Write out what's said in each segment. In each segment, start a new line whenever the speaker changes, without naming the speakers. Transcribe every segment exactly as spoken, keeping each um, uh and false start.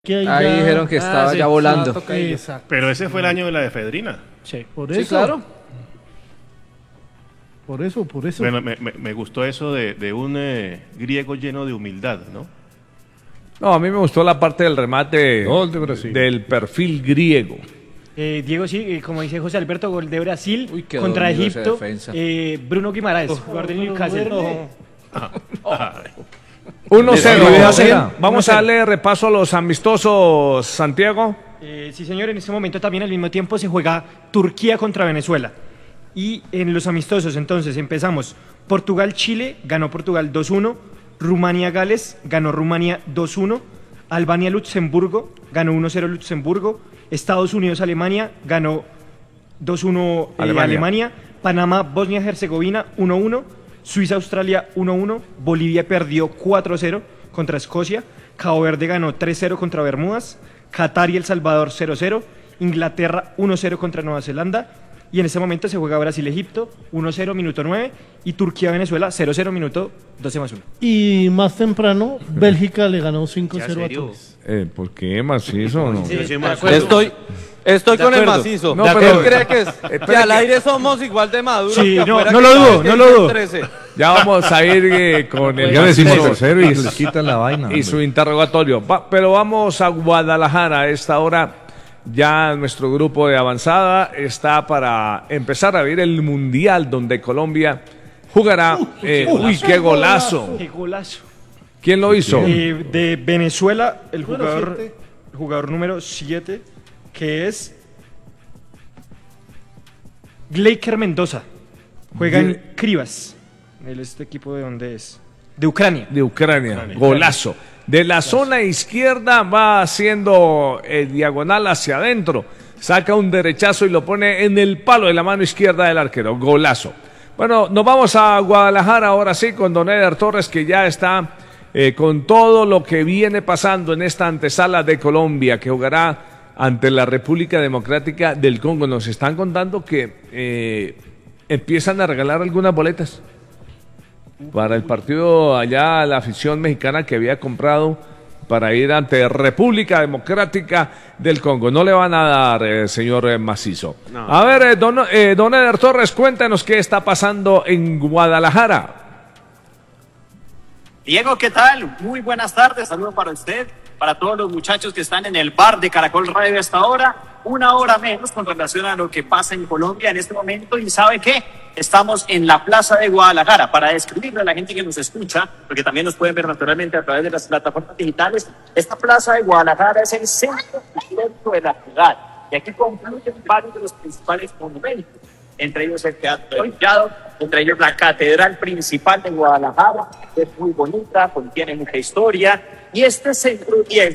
Que
Ahí
ya...
dijeron que estaba
Ah, sí,
ya volando.
Exacto.
Pero ese fue el año de la efedrina.
Sí.
Por eso.
Sí, claro.
Por eso, por eso.
Bueno, me, me- me gustó eso de, de un eh, griego lleno de humildad, ¿no?
No, a mí me gustó la parte del remate
Gol de Brasil.
del perfil griego.
Eh, Diego, sí, eh, como dice José Alberto, gol de Brasil
Uy, qué
contra
dormido esa
Egipto.
defensa.
Eh, Bruno Guimaraes, jugador del Newcastle.
uno cero.
Desde Brasil.
Vamos a darle repaso a los amistosos, Santiago.
Eh, sí, señor, en este momento también al mismo tiempo se juega Turquía contra Venezuela. Y en los amistosos, entonces, empezamos. Portugal-Chile, ganó Portugal dos uno. Rumania-Gales, ganó Rumania dos uno. Albania-Luxemburgo, ganó uno cero Luxemburgo. Estados Unidos-Alemania, ganó dos uno eh,
Alemania.
Alemania. Panamá-Bosnia-Herzegovina, uno uno. Suiza-Australia, uno uno. Bolivia perdió cuatro cero contra Escocia. Cabo Verde ganó tres cero contra Bermudas. Qatar y El Salvador cero cero. Inglaterra uno cero contra Nueva Zelanda. Y en este momento se juega Brasil-Egipto uno cero, minuto nueve. Y Turquía-Venezuela cero cero, minuto doce más uno.
Y más temprano, Bélgica le ganó cinco cero a Túnez.
Eh, ¿Por qué macizo o no?
Yo soy más-
Estoy, estoy
De
con el
acuerdo.
macizo.
No,
¿Él
pero-
cree que, es- que al aire somos igual de maduros?
Sí,
que
no,
afuera
no
que
lo
cada
dudo,
vez que
no lo
dicen
dudo.
trece?
Ya vamos a ir eh, con el
Ya decimos
macizo
tercero y les quitan la vaina.
y
hombre.
su interrogatorio. Va- pero vamos a Guadalajara a esta hora. Ya nuestro grupo de avanzada está para empezar a ver el Mundial donde Colombia jugará. eh, uy, qué golazo.
¡Qué golazo!
¿Quién lo hizo?
Eh, de Venezuela, el
Número
jugador,
siete.
jugador número siete, que es Gleiker Mendoza. Juega
De-
en Krivas. ¿El este equipo de dónde es? De Ucrania.
De Ucrania, golazo. De la zona izquierda va haciendo el diagonal hacia adentro. Saca un derechazo y lo pone en el palo de la mano izquierda del arquero. Golazo. Bueno, nos vamos a Guadalajara ahora sí con Don Eder Torres, que ya está eh, con todo lo que viene pasando en esta antesala de Colombia, que jugará ante la República Democrática del Congo. Nos están contando que eh, empiezan a regalar algunas boletas para el partido allá, la afición mexicana que había comprado para ir ante República Democrática del Congo. No le van a dar, eh, señor eh, Macizo. A ver, eh, don, eh, don Eder Torres, cuéntanos qué está pasando en Guadalajara.
Diego, ¿qué tal? Muy buenas tardes, saludos para usted, para todos los muchachos que están en el bar de Caracol Radio hasta ahora, una hora menos con relación a lo que pasa en Colombia en este momento. Y ¿sabe qué? Estamos en la Plaza de Guadalajara. Para describirle a la gente que nos escucha, porque también nos pueden ver naturalmente a través de las plataformas digitales, esta Plaza de Guadalajara es el centro histórico de la ciudad, y aquí concluyen varios de los principales monumentos, entre ellos el Teatro del Collado, entre ellos la Catedral Principal de Guadalajara, que es muy bonita, contiene mucha historia, y este centro diez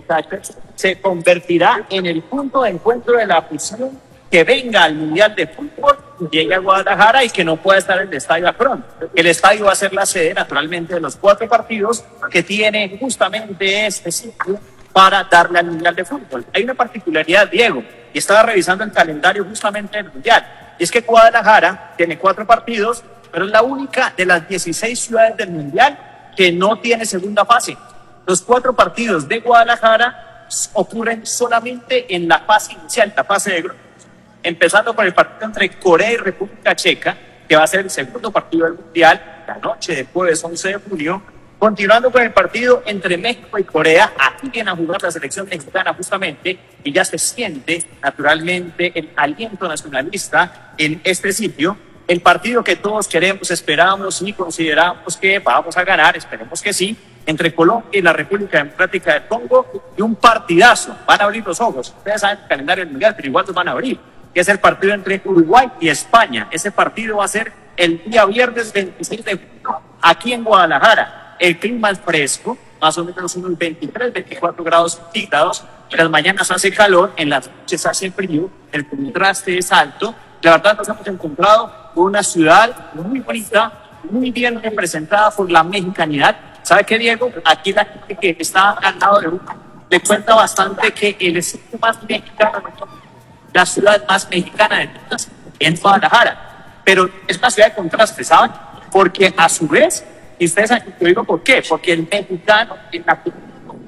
se convertirá en el punto de encuentro de la afición que venga al Mundial de Fútbol, llegue a Guadalajara y que no pueda estar en el Estadio Akron. El estadio va a ser la sede, naturalmente, de los cuatro partidos que tiene justamente este sitio para darle al Mundial de Fútbol. Hay una particularidad, Diego, y estaba revisando el calendario justamente del Mundial, y es que Guadalajara tiene cuatro partidos, pero es la única de las dieciséis ciudades del Mundial que no tiene segunda fase. Los cuatro partidos de Guadalajara ocurren solamente en la fase inicial, la fase de grupos, empezando por el partido entre Corea y República Checa, que va a ser el segundo partido del Mundial, la noche del jueves once de junio, continuando con el partido entre México y Corea. Aquí viene a jugar la selección mexicana justamente, y ya se siente naturalmente el aliento nacionalista en este sitio. El partido que todos queremos, esperamos y consideramos que vamos a ganar, esperemos que sí, entre Colombia y la República Democrática del Congo, y un partidazo. Van a abrir los ojos, ustedes saben el calendario del Mundial, pero igual los van a abrir, que es el partido entre Uruguay y España. Ese partido va a ser el día viernes veintiséis de junio aquí en Guadalajara. El clima es fresco, más o menos unos veintitrés, veinticuatro grados centígrados. En las mañanas hace calor, en las noches hace frío, el contraste es alto. La verdad, nos hemos encontrado con una ciudad muy bonita, muy bien representada por la mexicanidad. ¿Sabe qué, Diego? Aquí la gente que está al lado de uno le cuenta bastante que el estado más mexicano, la ciudad más mexicana de todas, es Guadalajara. Pero es una ciudad de contraste, ¿saben? Porque a su vez, y ustedes saben, yo digo por qué, porque el mexicano en la cultura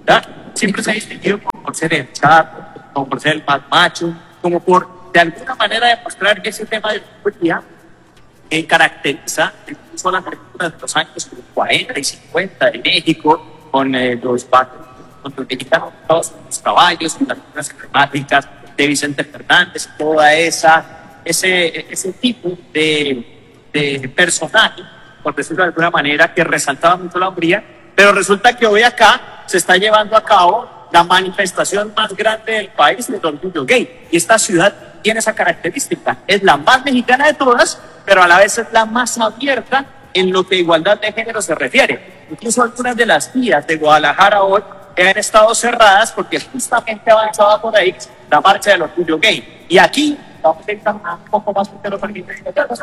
siempre se ha distinguido como por ser el chato, como por ser el más macho, como por de alguna manera demostrar que ese tema de seguridad eh, caracteriza incluso las películas de los años cuarenta y cincuenta de México, con eh, los barcos, con los mexicanos, todos los caballos, con las películas emblemáticas de Vicente Fernández, toda esa, ese, ese tipo de, de personaje, por decirlo de alguna manera, que resaltaba mucho la hombría, pero resulta que hoy acá se está llevando a cabo la manifestación más grande del país del orgullo gay, y esta ciudad tiene esa característica, es la más mexicana de todas, pero a la vez es la más abierta en lo que a igualdad de género se refiere. Incluso algunas de las vías de Guadalajara hoy han estado cerradas porque justamente avanzaba por ahí la marcha del orgullo gay. Y aquí vamos a estar un poco más porque lo permite.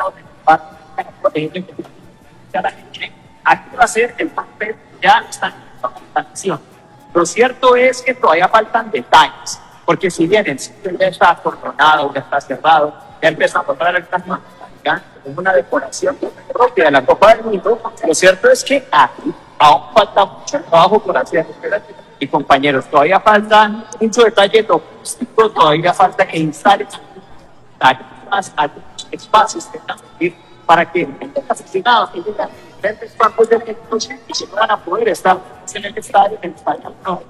Aquí va a ser el papel, ya está en la acción. Lo cierto es que todavía faltan detalles, porque si bien el sitio ya está acordonado, ya está cerrado, ya empieza a mostrar el plasma como una decoración propia de la Copa del Mundo, lo cierto es que aquí aún falta mucho trabajo por hacer. Y compañeros, todavía falta mucho detalle logístico, todavía falta que instalen más espacios que tengan que ir para que los aficionados que llegan a diferentes campos de noche y se van a poder estar en el estadio, en el estadio. No.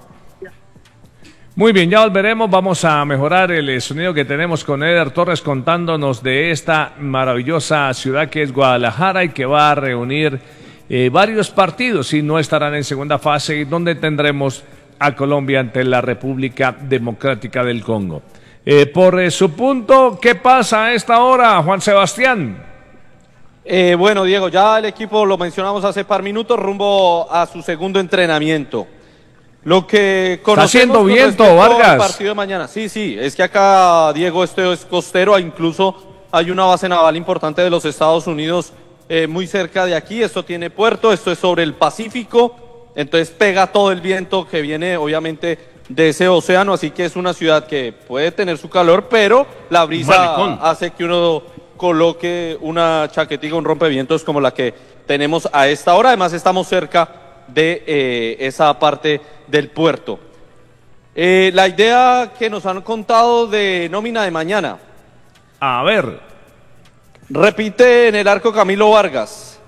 Muy bien, ya volveremos, vamos a mejorar el sonido que tenemos con Eder Torres contándonos de esta maravillosa ciudad que es Guadalajara y que va a reunir eh, varios partidos y no estarán en segunda fase y donde tendremos a Colombia ante la República Democrática del Congo. Eh, por eh, su punto, ¿qué pasa a esta hora, Juan Sebastián?
Eh, bueno, Diego, ya el equipo lo mencionamos hace par minutos, rumbo a su segundo entrenamiento. Lo que
está haciendo viento, Vargas.
El partido de mañana. Sí, sí, es que acá, Diego, esto es costero, incluso hay una base naval importante de los Estados Unidos eh, muy cerca de aquí. Esto tiene puerto, esto es sobre el Pacífico, entonces pega todo el viento que viene, obviamente, de ese océano, así que es una ciudad que puede tener su calor, pero la brisa Malecón. hace que uno coloque una chaquetica, un rompevientos como la que tenemos a esta hora. Además, estamos cerca de eh, esa parte del puerto. Eh, la idea que nos han contado de nómina de mañana.
A ver.
Repite en el arco Camilo Vargas.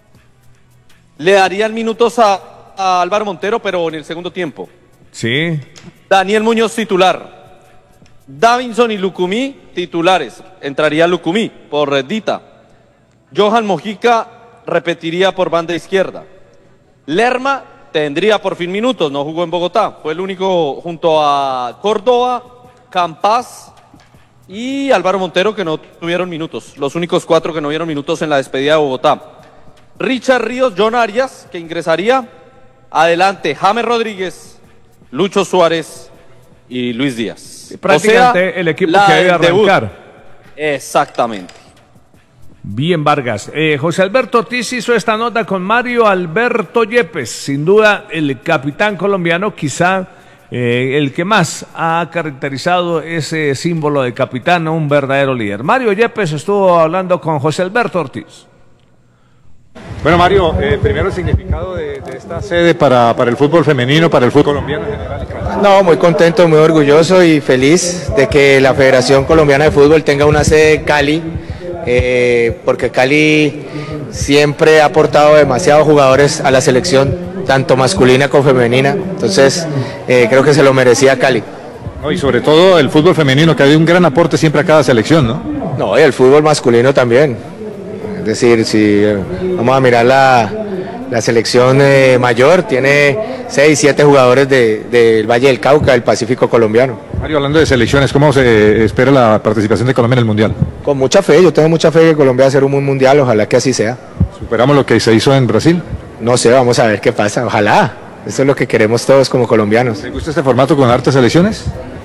Le darían minutos a, a Álvaro Montero, pero en el segundo tiempo.
Sí.
Daniel Muñoz titular. Davinson y Lucumí titulares. Entraría Lucumí por Dita. Johan Mojica repetiría por banda izquierda. Lerma tendría por fin minutos, no jugó en Bogotá, fue el único junto a Córdoba, Campas y Álvaro Montero que no tuvieron minutos, los únicos cuatro que no vieron minutos en la despedida de Bogotá. Richard Ríos, John Arias, que ingresaría, adelante James Rodríguez, Lucho Suárez y Luis Díaz.
Prácticamente o sea, el equipo que debe arrancar.
Debut. Exactamente.
Bien, Vargas. Eh, José Alberto Ortiz hizo esta nota con Mario Alberto Yepes, sin duda el capitán colombiano, quizá eh, el que más ha caracterizado ese símbolo de capitán, un verdadero líder. Mario Yepes estuvo hablando con José Alberto Ortiz.
Bueno, Mario, eh, primero el significado de, de esta sede para, para el fútbol femenino, para el fútbol colombiano en general.
No, muy contento, muy orgulloso y feliz de que la Federación Colombiana de Fútbol tenga una sede en Cali. Eh, porque Cali siempre ha aportado demasiados jugadores a la selección, tanto masculina como femenina, entonces eh, creo que se lo merecía Cali.
No, y sobre todo el fútbol femenino, que ha habido un gran aporte siempre a cada selección, ¿no?
No, y el fútbol masculino también, es decir, si eh, vamos a mirar la, la selección eh, mayor, tiene seis, siete jugadores del de, de Valle del Cauca, del Pacífico colombiano.
Mario, hablando de selecciones, ¿cómo se espera la participación de Colombia en el Mundial?
Con mucha fe, yo tengo mucha fe que Colombia va a hacer un buen Mundial, ojalá que así sea.
¿Superamos lo que se hizo en Brasil?
No sé, vamos a ver qué pasa, ojalá. Eso es lo que queremos todos como colombianos.
¿Te gusta este formato con hartas selecciones?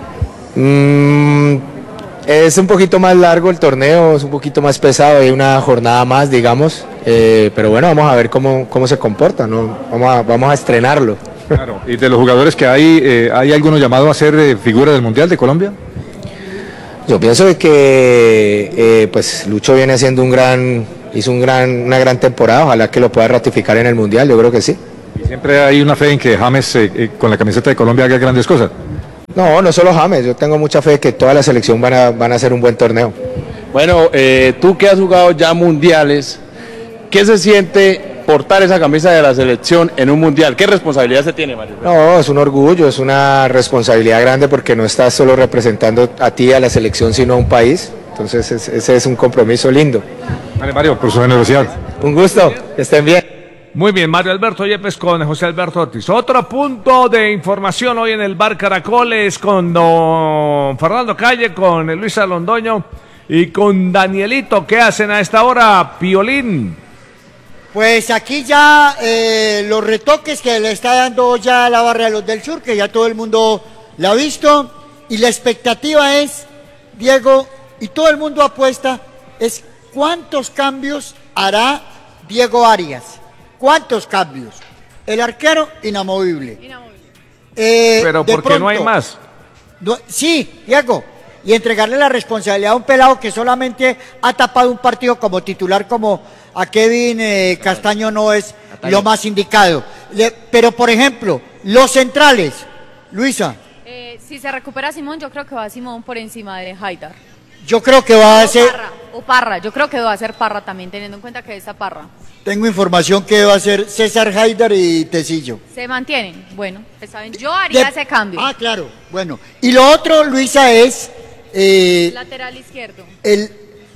Mm, es un poquito más largo el torneo, es un poquito más pesado, hay una jornada más, digamos, eh, pero bueno, vamos a ver cómo, cómo se comporta, ¿no? Vamos a, vamos a estrenarlo.
Claro. ¿Y de los jugadores que hay, eh, hay alguno llamado a ser eh, figura del Mundial de Colombia?
Yo pienso de que eh, pues Lucho viene haciendo un gran, hizo un gran, una gran temporada, ojalá que lo pueda ratificar en el Mundial, yo creo que sí.
Y siempre hay una fe en que James eh, eh, con la camiseta de Colombia haga grandes cosas.
No, no solo James, yo tengo mucha fe que toda la selección van a, van a hacer un buen torneo.
Bueno, eh, tú que has jugado ya mundiales, ¿qué se siente portar esa camisa de la selección en un mundial? ¿Qué responsabilidad se tiene, Mario?
No, es un orgullo, es una responsabilidad grande porque no estás solo representando a ti, a la selección, sino a un país. Entonces es, ese es un compromiso lindo.
Vale, Mario, por su generosidad.
Un gusto, que estén bien.
Muy bien, Mario Alberto Yepes con José Alberto Ortiz. Otro punto de información hoy en el Bar Caracoles con don Fernando Calle, con Luisa Londoño y con Danielito. ¿Qué hacen a esta hora, Piolín?
Pues aquí ya eh, los retoques que le está dando ya la barra de los del sur, que ya todo el mundo la ha visto, y la expectativa es, Diego, y todo el mundo apuesta, es cuántos cambios hará Diego Arias. ¿Cuántos cambios? El arquero, inamovible.
Inamovible.
Eh,
Pero ¿por qué no hay más?
No, sí, Diego, y entregarle la responsabilidad a un pelado que solamente ha tapado un partido como titular, como a Kevin eh, Castaño no es lo más indicado. Le, pero, por ejemplo, los centrales, Luisa.
Eh, si se recupera Simón, yo creo que va Simón por encima de Haidar.
Yo creo que va a ser...
Parra, o Parra, yo creo que va a ser Parra también, teniendo en cuenta que está Parra.
Tengo información que va a ser César Haidar y Tecillo.
¿Se mantienen? Bueno, pues saben, yo haría
De...
ese cambio.
Ah, claro, bueno. Y lo otro, Luisa, es... Eh,
lateral izquierdo.
El,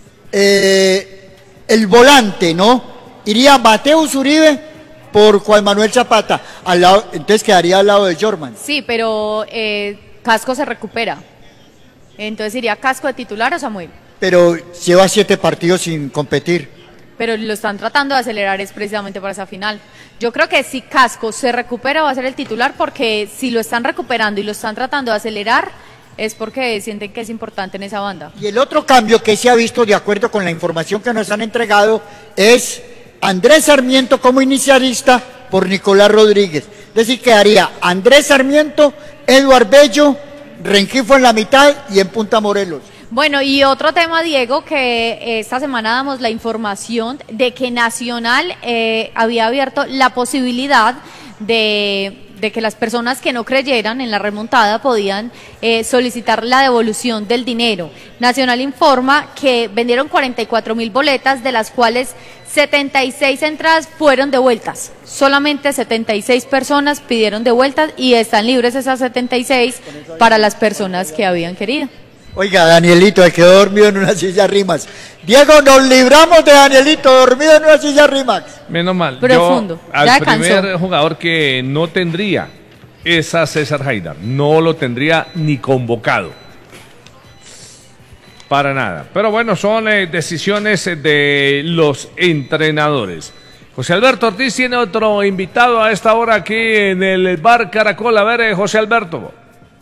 eh, el volante, ¿no? Iría Mateus Uribe por Juan Manuel Zapata. Al lado, entonces quedaría al lado de Jorman.
Sí, pero eh, Casco se recupera. Entonces iría Casco de titular o Samuel.
Pero lleva siete partidos sin competir.
Pero lo están tratando de acelerar es precisamente para esa final. Yo creo que si Casco se recupera va a ser el titular, porque si lo están recuperando y lo están tratando de acelerar es porque sienten que es importante en esa banda.
Y el otro cambio que se ha visto, de acuerdo con la información que nos han entregado, es Andrés Sarmiento como inicialista por Nicolás Rodríguez. Es decir, quedaría Andrés Sarmiento, Eduard Bello, Rengifo en la mitad y en punta Morelos.
Bueno, y otro tema, Diego, que esta semana damos la información de que Nacional eh, había abierto la posibilidad de, de que las personas que no creyeran en la remontada podían eh, solicitar la devolución del dinero. Nacional informa que vendieron cuarenta y cuatro mil boletas, de las cuales setenta y seis entradas fueron devueltas. Solamente setenta y seis personas pidieron devueltas y están libres esas setenta y seis para las personas que habían querido.
Oiga, Danielito, se quedó dormido en una silla Rimax. Diego, nos libramos de Danielito, dormido en una silla Rimax.
Menos mal.
Profundo.
Yo, al
ya
primer
cansó.
jugador que no tendría es a César Haidar. No lo tendría ni convocado. Para nada. Pero bueno, son eh, decisiones de los entrenadores. José Alberto Ortiz tiene otro invitado a esta hora aquí en el Bar Caracol. A ver, eh, José Alberto.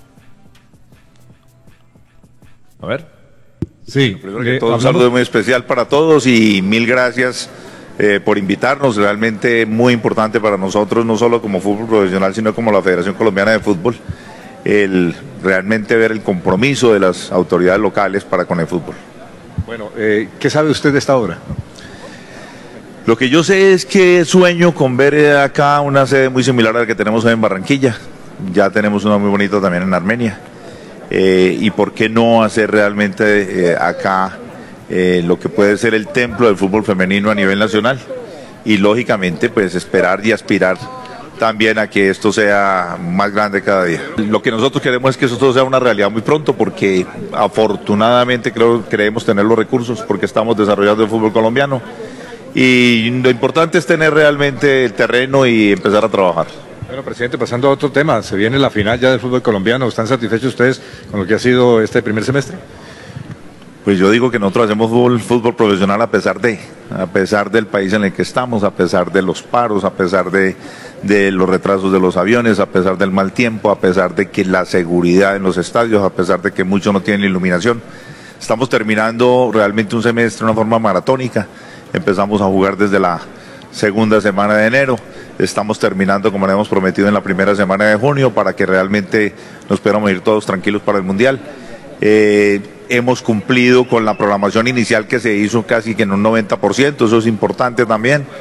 A ver.
Sí.
Primero que todo, un saludo muy especial para todos y mil gracias eh, por invitarnos. Realmente muy importante para nosotros, no solo como fútbol profesional, sino como la Federación Colombiana de Fútbol, el realmente ver el compromiso de las autoridades locales para con el fútbol.
Bueno, eh, ¿qué sabe usted de esta obra?
Lo que yo sé es que sueño con ver acá una sede muy similar a la que tenemos hoy en Barranquilla. Ya tenemos una muy bonita también en Armenia. Eh, y por qué no hacer realmente eh, acá eh, lo que puede ser el templo del fútbol femenino a nivel nacional, y lógicamente pues esperar y aspirar también a que esto sea más grande cada día. Lo que nosotros queremos es que eso todo sea una realidad muy pronto, porque afortunadamente creo creemos tener los recursos, porque estamos desarrollando el fútbol colombiano, y lo importante es tener realmente el terreno y empezar a trabajar.
Bueno, presidente, pasando a otro tema, se viene la final ya del fútbol colombiano. ¿Están satisfechos ustedes con lo que ha sido este primer semestre?
Pues yo digo que nosotros hacemos fútbol, fútbol profesional a pesar de, a pesar del país en el que estamos, a pesar de los paros, a pesar de, de los retrasos de los aviones, a pesar del mal tiempo, a pesar de que la seguridad en los estadios, a pesar de que muchos no tienen iluminación. Estamos terminando realmente un semestre de una forma maratónica. Empezamos a jugar desde la segunda semana de enero. Estamos terminando como le hemos prometido en la primera semana de junio, para que realmente nos podamos ir todos tranquilos para el Mundial. Eh, hemos cumplido con la programación inicial que se hizo casi que en un noventa por ciento, eso es importante también,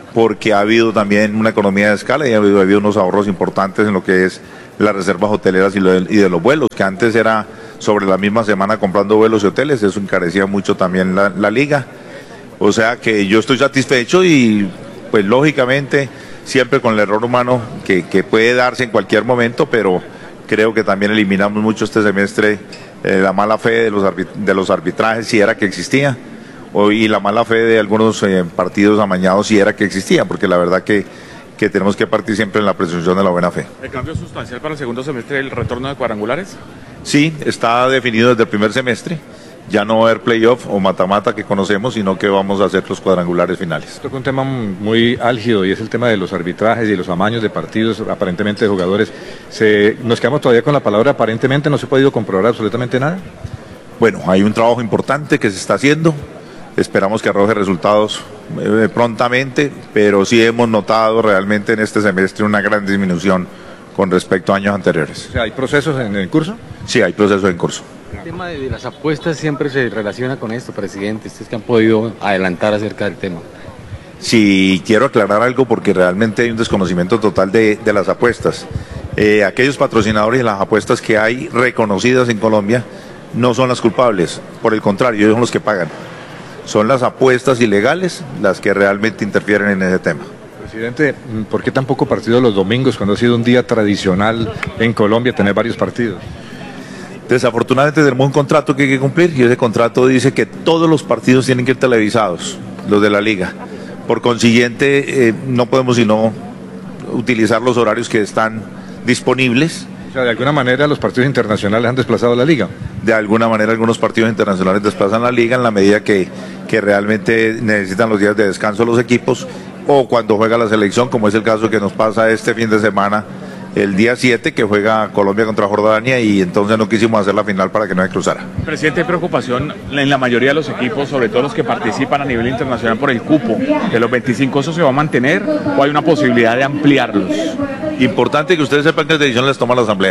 porque ha habido también una economía de escala y ha habido, ha habido unos ahorros importantes en lo que es las reservas hoteleras y, lo de, y de los vuelos, que antes era sobre la misma semana comprando vuelos y hoteles, eso encarecía mucho también la, la liga. O sea que yo estoy satisfecho y pues lógicamente siempre con el error humano que, que puede darse en cualquier momento, pero creo que también eliminamos mucho este semestre eh, la mala fe de los, de los arbitrajes, si era que existía, o, y la mala fe de algunos eh, partidos amañados, si era que existía, porque la verdad que, que tenemos que partir siempre en la presunción de la buena fe.
¿El cambio sustancial para el segundo semestre el retorno de cuadrangulares?
Sí, está definido desde el primer semestre. Ya no va a haber playoff o mata-mata que conocemos, sino que vamos a hacer los cuadrangulares finales.
Toca un tema muy álgido y es el tema de los arbitrajes y los amaños de partidos, aparentemente de jugadores. Se, nos quedamos todavía con la palabra aparentemente, no se ha podido comprobar absolutamente nada.
Bueno, hay un trabajo importante que se está haciendo, esperamos que arroje resultados eh, prontamente, pero sí hemos notado realmente en este semestre una gran disminución con respecto a años anteriores.
O sea, ¿hay procesos en el curso?
Sí, hay procesos en curso.
El tema de las apuestas siempre se relaciona con esto, presidente. ¿Ustedes que han podido adelantar acerca del tema?
Sí, quiero aclarar algo porque realmente hay un desconocimiento total de, de las apuestas. Eh, aquellos patrocinadores y las apuestas que hay reconocidas en Colombia no son las culpables, por el contrario, ellos son los que pagan. Son las apuestas ilegales las que realmente interfieren en ese tema.
Presidente, ¿por qué tan poco partido los domingos cuando ha sido un día tradicional en Colombia tener varios partidos?
Desafortunadamente tenemos un contrato que hay que cumplir y ese contrato dice que todos los partidos tienen que ir televisados, los de la liga. Por consiguiente, eh, no podemos sino utilizar los horarios que están disponibles.
O sea, de alguna manera los partidos internacionales han desplazado la liga.
De alguna manera algunos partidos internacionales desplazan la liga en la medida que, que realmente necesitan los días de descanso los equipos o cuando juega la selección, como es el caso que nos pasa este fin de semana, el día siete, que juega Colombia contra Jordania, y entonces no quisimos hacer la final para que no se cruzara.
Presidente, ¿hay preocupación en la mayoría de los equipos, sobre todo los que participan a nivel internacional, por el cupo de los veinticinco? ¿Eso se va a mantener o hay una posibilidad de ampliarlos?
Importante que ustedes sepan que esa decisión las toma la Asamblea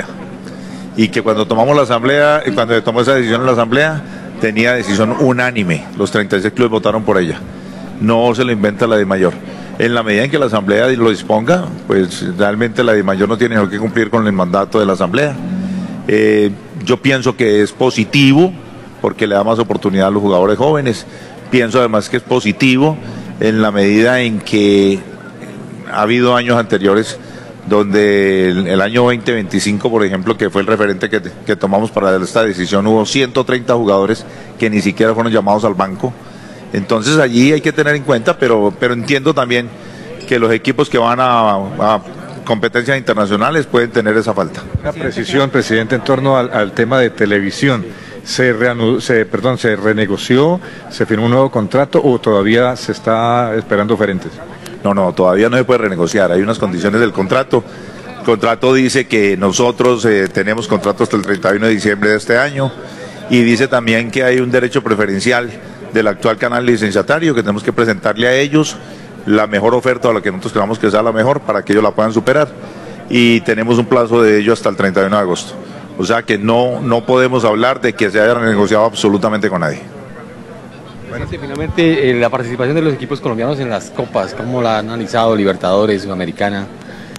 y que cuando tomamos la Asamblea, y cuando se tomó esa decisión en la Asamblea, tenía decisión unánime, los treinta y seis clubes votaron por ella, no se lo inventa la de mayor. En la medida en que la Asamblea lo disponga, pues realmente la DIMAYOR no tiene que cumplir con el mandato de la Asamblea. Eh, yo pienso que es positivo porque le da más oportunidad a los jugadores jóvenes. Pienso además que es positivo en la medida en que ha habido años anteriores donde el, el año veinte veinticinco, por ejemplo, que fue el referente que, que tomamos para esta decisión, hubo ciento treinta jugadores que ni siquiera fueron llamados al banco. Entonces allí hay que tener en cuenta, pero, pero entiendo también que los equipos que van a, a competencias internacionales pueden tener esa falta.
Una precisión, presidente, en torno al, al tema de televisión. ¿Se, reanudó, se, perdón, ¿Se renegoció, se firmó un nuevo contrato o todavía se está esperando oferentes?
No, no, todavía no se puede renegociar, hay unas condiciones del contrato. El contrato dice que nosotros eh, tenemos contrato hasta el treinta y uno de diciembre de este año y dice también que hay un derecho preferencial del actual canal licenciatario, que tenemos que presentarle a ellos la mejor oferta o la que nosotros creamos que sea la mejor para que ellos la puedan superar, y tenemos un plazo de ello hasta el treinta y uno de agosto, o sea que no, no podemos hablar de que se haya renegociado absolutamente con nadie.
Bueno, sí, finalmente eh, la participación de los equipos colombianos en las copas, ¿cómo la han analizado? Libertadores, Sudamericana.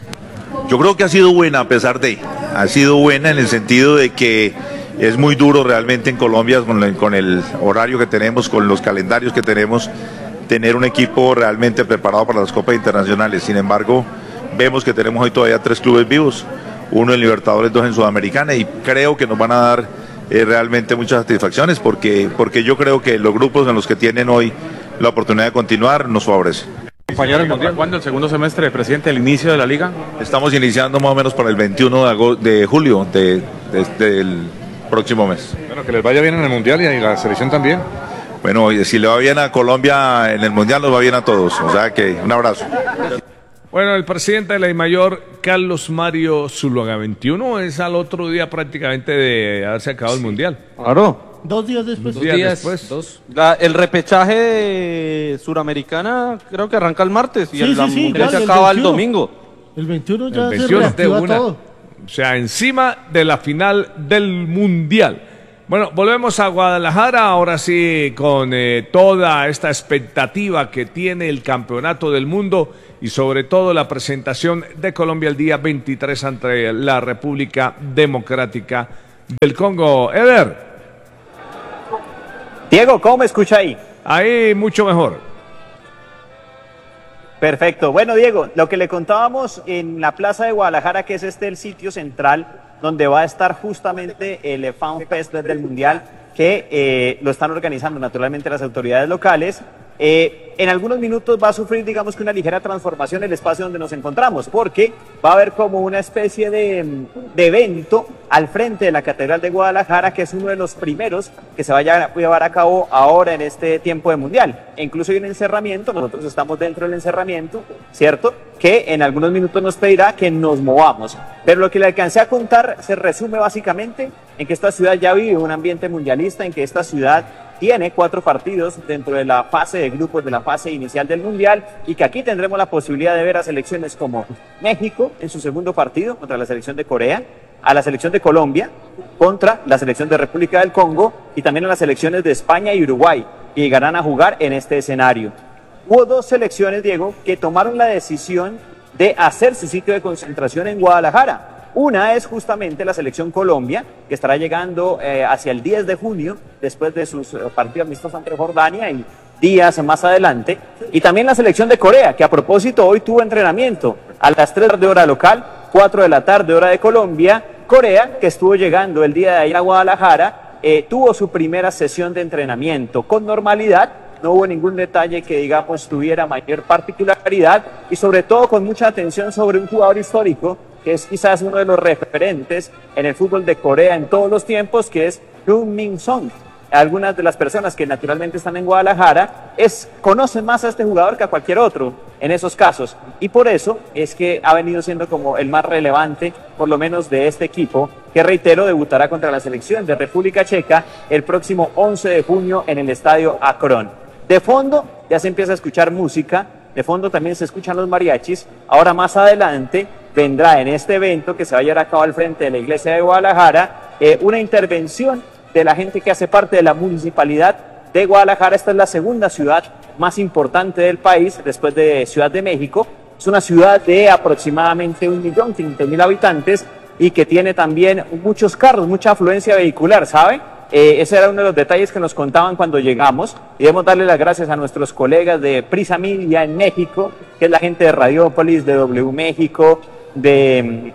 Yo creo que ha sido buena, a pesar de, ha sido buena en el sentido de que es muy duro realmente en Colombia, con el, con el horario que tenemos, con los calendarios que tenemos, tener un equipo realmente preparado para las copas internacionales. Sin embargo, vemos que tenemos hoy todavía tres clubes vivos, uno en Libertadores, dos en Sudamericana, y creo que nos van a dar eh, realmente muchas satisfacciones, porque, porque yo creo que los grupos en los que tienen hoy la oportunidad de continuar nos favorecen.
¿Cuándo el segundo semestre, presidente, el inicio de la liga?
Estamos iniciando más o menos para el veintiuno de, agosto, de julio de, de, del próximo mes.
Bueno, que les vaya bien en el Mundial y en la selección también.
Bueno, si le va bien a Colombia en el Mundial, nos va bien a todos. O sea que un abrazo.
Bueno, el presidente de la DIMAYOR, Carlos Mario Zuluaga, veintiuno, es al otro día prácticamente de haberse acabado el Mundial.
Claro.
Dos días después.
Dos días, días después. Dos.
La, el repechaje de Suramericana creo que arranca el martes y
sí,
el,
sí, sí,
mundial
claro,
se acaba
el,
el domingo.
El veintiuno ya
el veintiuno
se reactiva
una.
todo.
O sea, encima de la final del Mundial. Bueno, volvemos a Guadalajara, ahora sí, con eh, toda esta expectativa que tiene el Campeonato del Mundo y sobre todo la presentación de Colombia el día veintitrés ante la República Democrática del Congo. Eder.
Diego, ¿cómo me escucha ahí?
Ahí mucho mejor.
Perfecto. Bueno, Diego, lo que le contábamos en la Plaza de Guadalajara, que es este el sitio central donde va a estar justamente el Fan Fest del Mundial, que eh, lo están organizando naturalmente las autoridades locales. Eh, en algunos minutos va a sufrir, digamos que una ligera transformación el espacio donde nos encontramos, porque va a haber como una especie de, de evento al frente de la Catedral de Guadalajara, que es uno de los primeros que se vaya a llevar a cabo ahora en este tiempo de Mundial. E incluso hay un encerramiento, nosotros estamos dentro del encerramiento, ¿cierto?, que en algunos minutos nos pedirá que nos movamos. Pero lo que le alcancé a contar se resume básicamente en que esta ciudad ya vive un ambiente mundialista, en que esta ciudad tiene cuatro partidos dentro de la fase de grupos de la fase inicial del Mundial y que aquí tendremos la posibilidad de ver a selecciones como México en su segundo partido contra la selección de Corea, a la selección de Colombia contra la selección de República del Congo y también a las selecciones de España y Uruguay que llegarán a jugar en este escenario. Hubo dos selecciones, Diego, que tomaron la decisión de hacer su sitio de concentración en Guadalajara. Una es justamente la selección Colombia, que estará llegando eh, hacia el diez de junio, después de sus eh, partidos amistosos ante Jordania y días más adelante. Y también la selección de Corea, que a propósito hoy tuvo entrenamiento a las tres de hora local, cuatro de la tarde hora de Colombia. Corea, que estuvo llegando el día de ayer a Guadalajara, eh, tuvo su primera sesión de entrenamiento con normalidad. No hubo ningún detalle que, digamos, tuviera mayor particularidad y sobre todo con mucha atención sobre un jugador histórico que es quizás uno de los referentes en el fútbol de Corea en todos los tiempos, que es Heung-min Son. Algunas de las personas que naturalmente están en Guadalajara es, conocen más a este jugador que a cualquier otro en esos casos y por eso es que ha venido siendo como el más relevante, por lo menos de este equipo, que reitero, debutará contra la selección de República Checa el próximo once de junio en el estadio Akron. De fondo ya se empieza a escuchar música, de fondo también se escuchan los mariachis. Ahora más adelante vendrá en este evento que se va a llevar a cabo al frente de la iglesia de Guadalajara eh, una intervención de la gente que hace parte de la municipalidad de Guadalajara. Esta es la segunda ciudad más importante del país después de Ciudad de México. Es una ciudad de aproximadamente un millón quinientos mil habitantes y que tiene también muchos carros, mucha afluencia vehicular, ¿sabe? Eh, ese era uno de los detalles que nos contaban cuando llegamos y debemos darle las gracias a nuestros colegas de Prisa Media en México, que es la gente de Radiópolis, de W México, de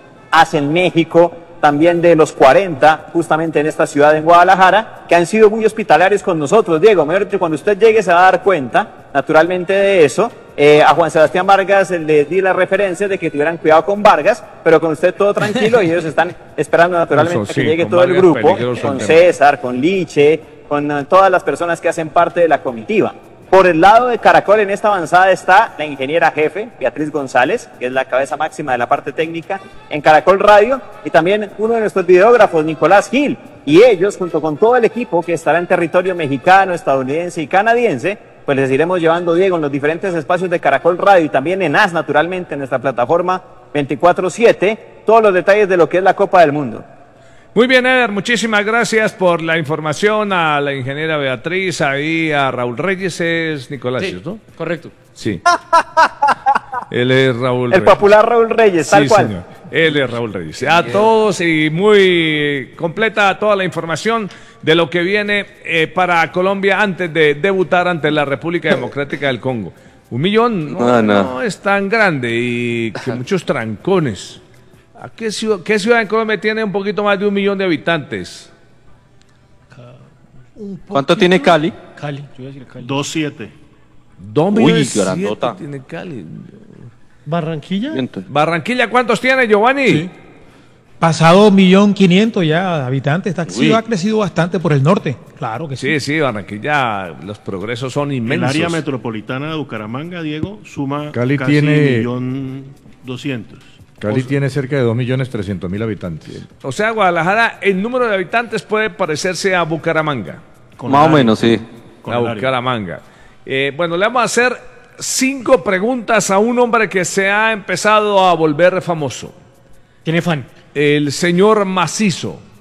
Hacen México, también de los cuarenta, justamente en esta ciudad en Guadalajara, que han sido muy hospitalarios con nosotros. Diego, mejor dicho, cuando usted llegue se va a dar cuenta, naturalmente, de eso. Eh, a Juan Sebastián Vargas le di la referencia de que tuvieran cuidado con Vargas, pero con usted todo tranquilo y ellos están esperando naturalmente
Eso,
a que
sí,
llegue
con
todo el
Vargas
grupo,
peligroso
con
el tema.
César, con Liche, con uh, todas las personas que hacen parte de la comitiva. Por el lado de Caracol en esta avanzada está la ingeniera jefe, Beatriz González, que es la cabeza máxima de la parte técnica en Caracol Radio, y también uno de nuestros videógrafos, Nicolás Gil, y ellos, junto con todo el equipo que estará en territorio mexicano, estadounidense y canadiense, pues les iremos llevando, Diego, en los diferentes espacios de Caracol Radio y también en A S, naturalmente, en nuestra plataforma veinticuatro siete, todos los detalles de lo que es la Copa del Mundo.
Muy bien, Eder, muchísimas gracias por la información a la ingeniera Beatriz, ahí a Raúl Reyes, es Nicolás,
Sí,
¿no?
correcto.
Sí. Él es Raúl
El
Reyes.
popular Raúl Reyes, tal
Sí,
cual.
señor. Él es Raúl Reyes. A todos y muy completa toda la información de lo que viene eh, para Colombia antes de debutar ante la República Democrática del Congo. Un millón no,
No, no.
no es tan grande y que muchos trancones. ¿A qué ciudad, qué ciudad en Colombia tiene un poquito más de un millón de habitantes?
¿Cuánto tiene Cali?
Cali, yo iba a decir Cali.
dos siete.
Dos
Uy,
millones siete
grandota.
tiene Cali.
¿Barranquilla?
Barranquilla, ¿cuántos tiene, Giovanni?
Sí. Pasado millón quinientos ya habitantes. Esta
Uy.
ciudad ha crecido bastante por el norte. Claro que sí.
Sí, sí, Barranquilla, los progresos son
El
inmensos.
área metropolitana de Bucaramanga, Diego, suma
Cali
casi
tiene-
millón doscientos.
Cali tiene cerca de dos millones trescientos mil habitantes.
O sea, Guadalajara, el número de habitantes puede parecerse a Bucaramanga.
Con
Más
el
o
área,
menos, sí.
con
A
el área.
Bucaramanga. Eh, bueno, le vamos a hacer cinco preguntas a un hombre que se ha empezado a volver famoso.
Tiene fan.
El señor Macizo.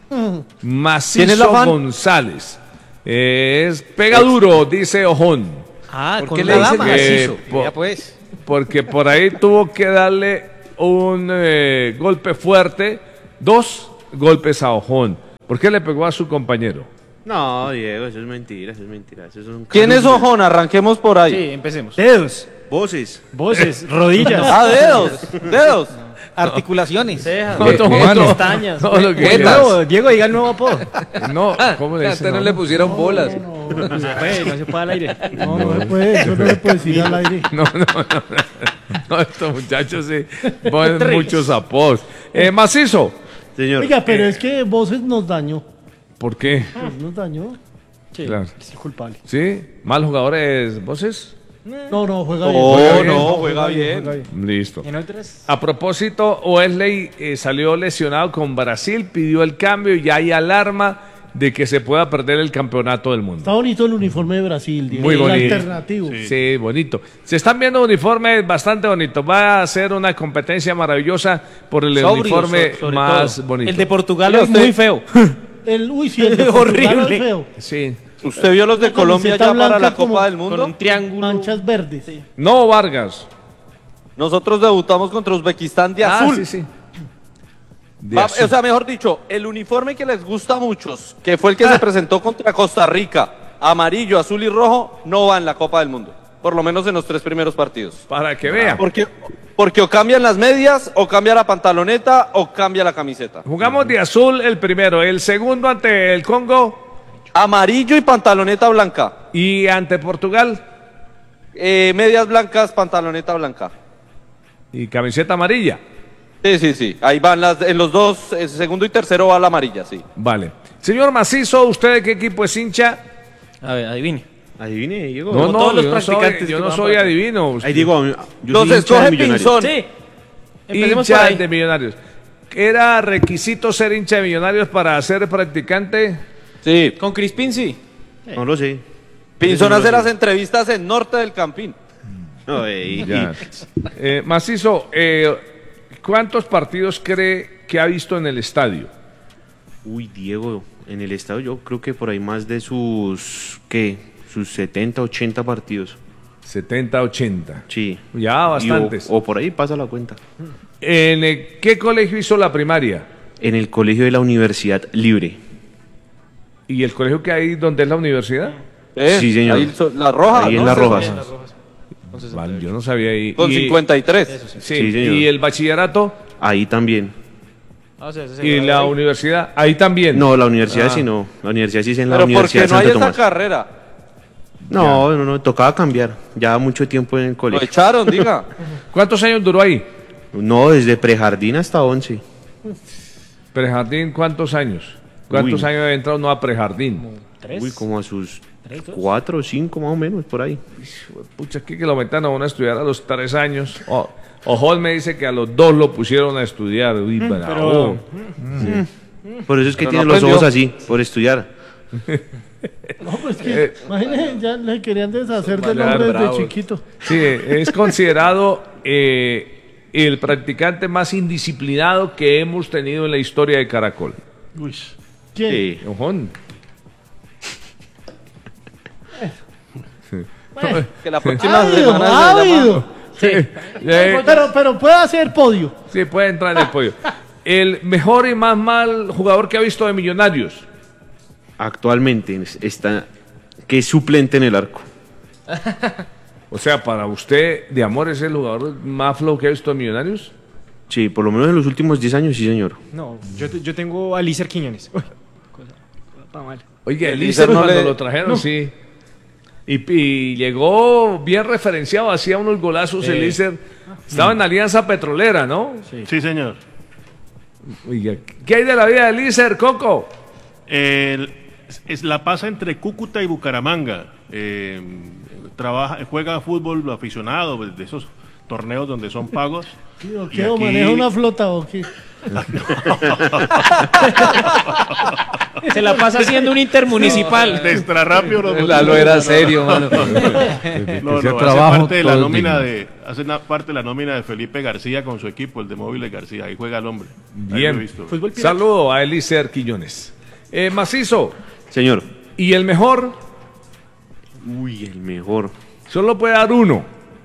Macizo González. Eh, es pega duro, dice Ojón.
Ah,
¿por
con
qué
una
le dice
dama?
Macizo?
Po- Ya pues.
Porque por ahí tuvo que darle un eh, golpe fuerte, dos golpes a Ojón. ¿Por qué le pegó a su compañero?
No, Diego, eso es mentira, eso es mentira. Eso es un
¿Quién es
calumnia.
Ojón? Arranquemos por ahí.
Sí, empecemos.
Dedos.
Voces.
Voces, rodillas.
Ah, dedos, dedos.
Articulaciones.
Cejas.
No, no, no, no.
Pestañas.
No, lo que
Diego,
quieras.
Diego, diga el nuevo apodo.
No, ¿cómo le dicen?
Hasta no le pusieron bolas.
No se puede, no se puede al aire.
No, no se puede, eso no se puede decir al aire.
No, no, no. No, estos muchachos sí ponen muchos apodos. Eh, Macizo.
Señor.
Oiga, pero
eh,
es que Voces nos dañó.
¿Por qué?
Pues nos dañó.
Sí,
Claro.
es el culpable.
¿Sí? ¿Mal jugadores voces?
No, no, juega
No,
bien. Juega bien,
no, juega bien.
juega bien.
Listo.
En otras.
A propósito, Wesley eh, salió lesionado con Brasil, pidió el cambio y ya hay alarma de que se pueda perder el campeonato del mundo.
Está bonito el uniforme de Brasil, Diego.
Muy
El
bonito.
alternativo.
Sí. bonito. Se están viendo uniformes bastante bonitos. Va a ser una competencia maravillosa por el
Sobrio,
uniforme
so- sobre
más
todo.
bonito.
El de Portugal
Mira,
es
usted-
muy feo.
El, uy, sí, el de Portugal
Horrible.
es feo.
Sí.
¿Usted vio los de
Una
Colombia
camiseta
ya para
blanca
la Copa
como-
del Mundo?
Con un triángulo.
Manchas verdes.
No, Vargas.
Nosotros debutamos contra Uzbekistán de
Ah,
azul.
sí, sí. De
Va-
azul.
o sea, mejor dicho, el uniforme que les gusta a muchos, que fue el que se presentó contra Costa Rica, amarillo, azul y rojo, no va en la Copa del Mundo. Por lo menos en los tres primeros partidos.
Para que vean.
Porque, porque o cambian las medias, o cambia la pantaloneta, o cambia la camiseta.
Jugamos de azul el primero, el segundo ante el Congo
Amarillo y pantaloneta blanca.
y ante Portugal
Eh, medias blancas, pantaloneta blanca.
y camiseta amarilla.
Sí, sí, sí. Ahí van las, en los dos, el segundo y tercero va la amarilla, sí.
Vale. Señor Macizo, ¿usted de qué equipo es hincha?
A ver, adivine.
Adivine, Diego.
No,
Como
no,
todos los
yo no soy,
practicantes
yo
que
no
van
soy
por acá.
adivino. Usted-
Ahí digo, yo
Los
soy hincha
escoge
de Millonarios.
Pinzón.
Sí. Empecemos por
hincha
ahí.
de Millonarios. ¿Era requisito ser hincha de Millonarios para ser practicante?
Sí.
Con Crispín sí.
No lo sé.
Pinzón
Eso no
hace
lo
las
sé.
entrevistas en Norte del Campín.
No, eh,
Ya. Eh, Macizo, eh, ¿cuántos partidos cree que ha visto en el estadio?
Uy, Diego, en el estadio yo creo que por ahí más de sus, ¿qué? Sus setenta, ochenta partidos.
setenta, ochenta.
Sí.
Ya,
Y o-
bastantes.
o por ahí pasa la cuenta.
¿En eh, qué colegio hizo la primaria?
En el colegio de la Universidad Libre.
¿Y el colegio que hay donde es la universidad?
Eh,
Sí, señor.
Ahí son las rojas.
Ahí en
¿no?
Las Rojas.
Vale, yo no sabía ahí.
Con
Y-
cincuenta y tres.
Sí,
Sí, señor.
¿y el bachillerato?
Ahí también.
Ah, o sea, ese se
¿Y
va
la
ahí.
universidad? Ahí también.
No, la universidad
Ah.
sí no. La universidad sí es en la
Pero ¿por
Universidad
qué
de
no hay
Santo
esa
Tomás.
carrera?
No, no, no, tocaba cambiar. Ya mucho tiempo en el
Lo
colegio.
echaron, diga.
¿Cuántos años duró ahí?
No, desde prejardín hasta once.
Prejardín, ¿cuántos años? ¿Cuántos
Uy.
años ha entrado uno a prejardín?
¿Tres?
Uy, como a sus
¿Tres, dos?
cuatro o cinco más o menos, por ahí.
Pucha, aquí que lo metan a uno a estudiar a los tres años. O Ojol me dice que a los dos lo pusieron a estudiar. Uy, bravo.
Pero.
Por eso es que
Pero
tiene
no
los
aprendió.
ojos así, por estudiar.
No, pues que, imagínese, ya le querían deshacer del
Vale,
hombre desde
bravos.
chiquito.
Sí, es considerado eh, el practicante más indisciplinado que hemos tenido en la historia de Caracol.
Uy. ¿Quién?
Sí.
Ojón.
Bueno,
Que la próxima
ha habido,
semana
ha
se llama-
habido.
Sí. Eh,
Pero, pero puede hacer podio.
sí, puede entrar en el podio. El mejor y más mal jugador que ha visto de Millonarios.
Actualmente está que es suplente en el arco.
O sea, para usted, de amor, ¿es el jugador más flow que ha visto de Millonarios?
Sí, por lo menos en los últimos diez años, sí, señor.
No, yo, yo tengo a Lícer Quiñones. Uy, cosa, cosa pa' mal.
Oye,
El
el
Lícer
Lícer
no
cuando
le-
lo trajeron,
no.
sí. Y, y llegó bien referenciado, hacía unos golazos el Lícer. Estaba en Alianza Petrolera, ¿no?
Sí, señor.
Oiga, ¿qué hay de la vida de Lícer, Coco?
El- es la pasa entre Cúcuta y Bucaramanga. Eh, trabaja, juega fútbol aficionado, de esos torneos donde son pagos.
¿O
Y
qué? ¿O
aquí-
maneja una flota o qué?
Se la pasa haciendo un intermunicipal.
De extra rápido. No,
Lalo era serio, mano.
No, no, hace parte de la nómina de, hace una parte de la nómina de Felipe García con su equipo, el de Móviles García. Ahí juega el hombre. Ahí lo he
Bien.
visto.
Saludo a Elícer Quiñones. Eh, Macizo.
Señor.
¿Y el mejor?
Uy, el mejor.
Solo puede dar uno.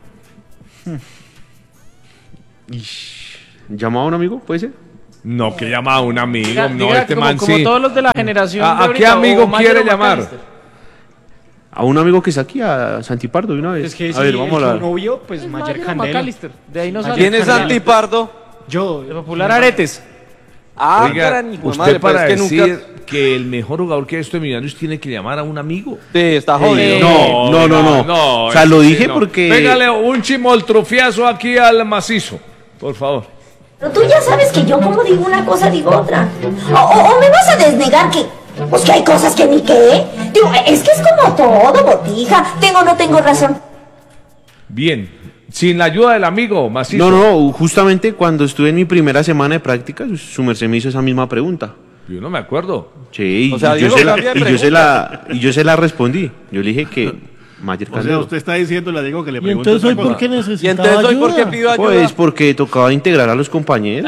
¿Llamaba a un amigo? ¿Puede ser?
No, que llama a un amigo.
Diga-
no,
diga
este
como-
man
como
sí.
todos los de la generación
¿A,
de
a qué
ahorita,
amigo
o Mayer
quiere
o
llamar?
McAllister.
A un amigo que está aquí, a Santipardo, de una vez.
Es que
a
si
ver, vamos a
el
hablar.
novio, pues Mayer
Mayer o
Candela.
McAllister. De ahí no sale.
¿Quién es Antipardo?
Yo.
El popular Aretes.
Ah,
Oiga,
gran hijo de
usted
madre, pero
para
es que
decir
nunca...
que el mejor jugador que ha visto de Millonarios tiene que llamar a un amigo.
Sí, está jodido.
No, no, no, no. O sea,
es
lo
que
dije
no.
porque-
Pégale un chimoltrufiazo aquí al Macizo, por favor.
Pero tú ya sabes que yo como digo una cosa, digo otra. O, o- o me vas a desnegar que... Pues que hay cosas que ni qué. Digo, es que es como todo, botija. Tengo o no tengo razón.
Bien, sin la ayuda del amigo Macizo.
No, no, no, justamente cuando estuve en mi primera semana de práctica, su merced me hizo esa misma pregunta.
Yo no me acuerdo.
Sí, y,
O sea,
yo,
Diego
se la,
cambia de
y yo se
pregunta.
la y yo se la respondí. Yo le dije que Mayer
O sea,
Candelo.
usted está diciendo, le digo que le
Y
pregunto
entonces hoy
otra
por
cosa.
qué necesitaba
Y entonces hoy, ¿por qué
ayuda?
pido ayuda?
Pues porque tocaba integrar a los compañeros.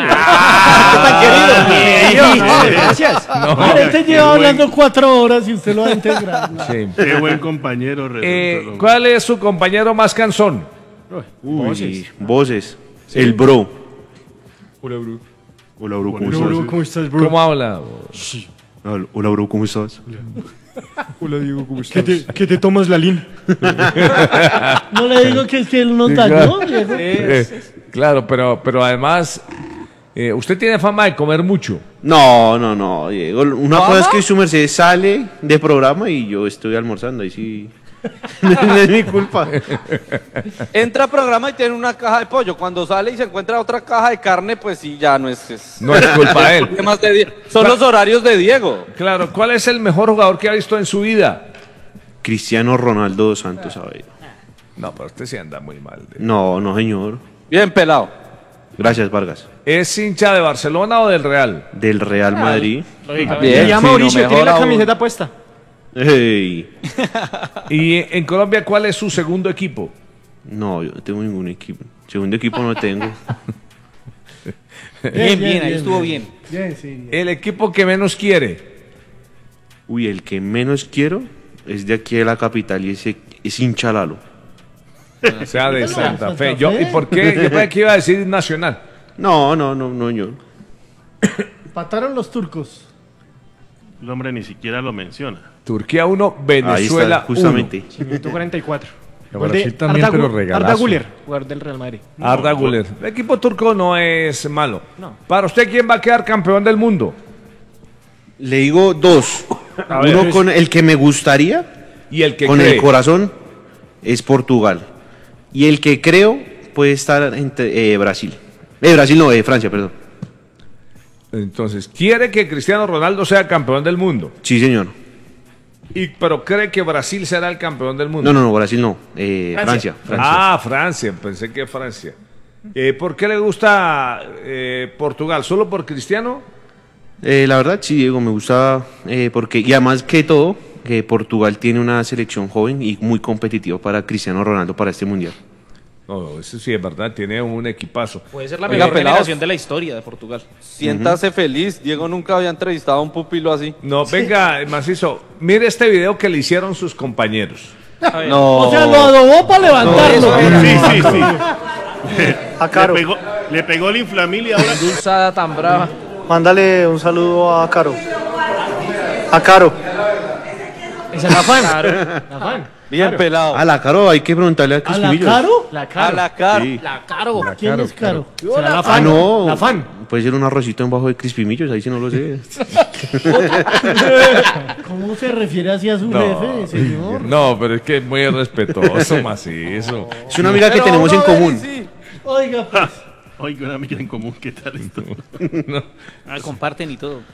Gracias.
Este
qué
lleva
buen-
hablando cuatro horas y usted lo va a integrar.
Sí.
Qué buen compañero. resulta
Eh,
el hombre.
¿Cuál es su compañero más cansón?
Uy, voces. El bro.
Hola, bro.
Hola, bro, ¿cómo
Hola,
estás?
bro, ¿cómo estás, bro?
¿Cómo habla?
Hola, hola, bro, ¿cómo estás?
Hola, Diego, ¿cómo estás? ¿Qué te, qué te tomas, Lalín?
No le digo que es que él nos dañó, viejo.
Eh, claro, pero, pero además, eh, usted tiene fama de comer mucho.
No, no, no, Diego. Una cosa es que su merced sale de programa y yo estoy almorzando. Ahí sí. No es mi culpa.
Entra a programa y tiene una caja de pollo. Cuando sale y se encuentra otra caja de carne, pues sí, ya no es... es-
No es culpa de él.
Problemas de Die- Son los horarios de Diego.
Claro, ¿cuál es el mejor jugador que ha visto en su vida?
Cristiano Ronaldo dos Santos, a ver.
No, pero usted sí anda muy mal.
No, no, señor.
Bien pelado.
Gracias, Vargas.
¿Es hincha de Barcelona o del Real?
Del Real Madrid.
Bien,
Se llama
sí, no,
Mauricio, tiene
mejor
la
aún.
camiseta puesta.
Hey.
¿Y en Colombia cuál es su segundo equipo?
No, yo no tengo ningún equipo. Segundo equipo no tengo.
Bien, bien, ahí estuvo bien.
Bien, sí. bien.
El equipo que menos quiere.
Uy, el que menos quiero es de aquí de la capital y ese es hincha Lalo.
O sea, de Santa
Santa
Fe. Yo,
Fe.
¿y por qué? Yo pensé que iba a decir Nacional.
No, no, no, no, yo.
Pataron los turcos.
El hombre ni siquiera lo menciona.
Turquía uno,
Ahí está,
Venezuela
justamente.
ciento cuarenta y cuatro.
A Brasil también, pero
Arda
regalazo.
Güler, jugador del Real Madrid.
uno. Arda Güler. El equipo turco no es malo.
No.
Para usted, ¿quién va a quedar campeón del mundo?
Le digo dos.
A ver.
Uno con el que me gustaría,
Y el que
con
cree.
el corazón, es Portugal. Y el que creo puede estar entre eh, Brasil. Eh, Brasil no, eh, Francia, perdón.
Entonces, ¿quiere que Cristiano Ronaldo sea campeón del mundo?
Sí, señor.
Y, pero cree que Brasil será el campeón del mundo.
No, no, no, Brasil no. Eh, Francia. Francia.
Ah, Francia, pensé que Francia. Eh, ¿Por qué le gusta eh, Portugal? ¿Solo por Cristiano?
Eh, la verdad, sí, Diego, me gusta eh, porque, y además que todo, que Portugal tiene una selección joven y muy competitiva para Cristiano Ronaldo para este mundial.
No, eso sí es verdad, tiene un equipazo.
Puede ser la
Oiga,
mejor
pelados.
generación de la historia de Portugal.
Siéntase feliz. Diego nunca había entrevistado a un pupilo así.
No, venga, Macizo, mire este video que le hicieron sus compañeros.
No.
O sea, lo adobó para levantarlo.
Sí, sí, sí.
A Caro.
Le pegó, le pegó el inflamil y ahora.
Dulzada tan brava.
Mándale un saludo a Caro. A Caro.
Esa es la fan. La fan.
Bien
Claro.
pelado.
A la Caro hay que preguntarle a
¿A la
Crispimillos.
Caro?
La
A
Caro.
la cara.
Sí.
La Caro.
¿Quién es Caro?
Será la
Ah,
fan.
no.
La fan.
Puede ser un arrocito en bajo de Crispimillos, ahí sí no lo sé.
¿Cómo se refiere así a su
No,
jefe, señor?
no, pero es que es muy respetuoso, Macizo.
Es una amiga que
Pero
tenemos en
vamos a ver,
común.
sí.
Oiga, pues.
Oiga, una amiga en común, ¿qué tal esto?
Ah, comparten y todo.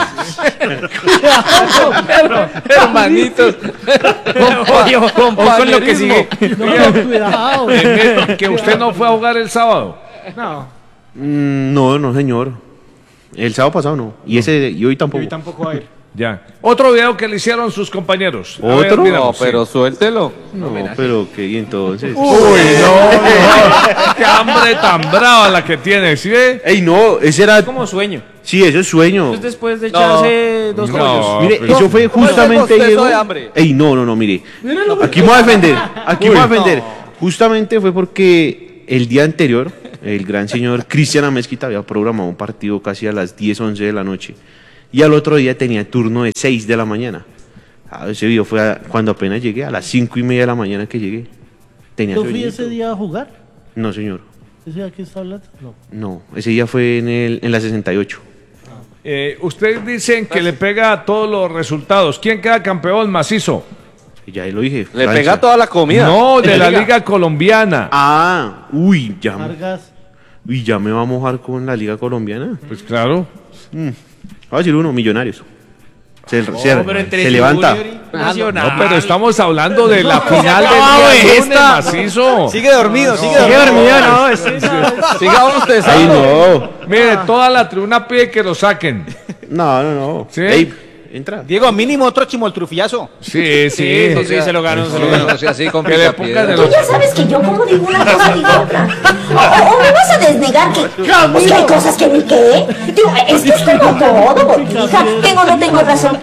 Hermanitos.
O con lo que sigue.
No, cuidado.
Eh, que usted no fue a jugar el sábado.
No,
Mm, no, no, señor. El sábado pasado no. Y ese y hoy
y
tampoco.
hoy tampoco va a ir.
Ya. Otro video que le hicieron sus compañeros. A ver,
¿Otro?
miramos,
No, pero
sí.
suéltelo.
No, pero que y entonces.
Uy, no, no. Qué hambre tan brava la que tiene, ¿sí ve?
Ey, no, ese era.
Como sueño.
Sí, eso es sueño.
Entonces después de echarse dos
No,
rollos.
Mire,
pero-
eso fue justamente.
bostezo
Diego.
de hambre.
Ey, no, no, no, mire.
Míralo,
Aquí me voy a defender. Aquí me voy a
Uy,
defender.
no.
Justamente fue porque el día anterior, el gran señor Cristian Amezquita había programado un partido casi a las diez, once de la noche. Y al otro día tenía turno de seis de la mañana. Ah, ese video fue a- cuando apenas llegué, a las cinco y media de la mañana que llegué. Tenía
¿Yo fui
sueñito.
ese día a jugar?
No, señor.
¿Ese día que está hablando? No.
No, ese día fue en, el, en la sesenta y ocho.
Eh, ustedes dicen que le pega a todos los resultados. ¿Quién queda campeón macizo?
Ya lo dije.
Le
Francia.
pega toda la comida.
No, de
Le
la
liga.
Liga Colombiana.
Ah, uy, ya.
Vargas.
Uy, ya me va a mojar con la Liga Colombiana.
Pues claro.
Mm. Voy a decir uno, Millonarios. Se,
No,
se-
pero entre
se levanta.
Junior y Nacional.
No, pero estamos hablando de la final del
acabado
día lunes,
esta.
macizo.
Sigue dormido, sigue
Sigue
dormido.
dormido, no. ese-
Siga usted,
Ay, no.
Mire, toda la tribuna pide que lo saquen.
No, no, no.
¿Sí?
Ey, entra.
Diego, mínimo otro chimoltrufillazo.
Sí, sí.
Eso sí, se lo ganó, se lo ganó.
No sea así con
Que le pongan de
Tú
los...
ya sabes que yo como digo una cosa digo otra. O, o- o me vas a desnegar que, pues que hay cosas que ni qué. Digo, es que es como todo, botija. Tengo o no tengo razón.